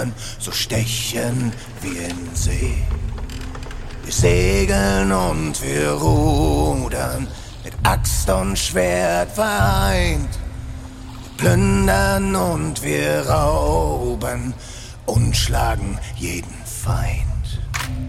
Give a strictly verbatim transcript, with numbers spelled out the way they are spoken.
Feuern, so stechen wir in See. Wir segeln und wir rudern, mit Axt und Schwert vereint. Wir plündern und wir rauben und schlagen jeden Feind.